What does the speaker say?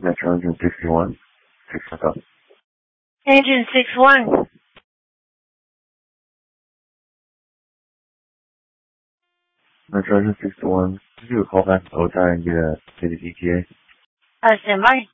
Metro Engine 61. 6 Engine 61. Metro Engine 61. Could you do a call back to OTI and get a KDTA? Stand by.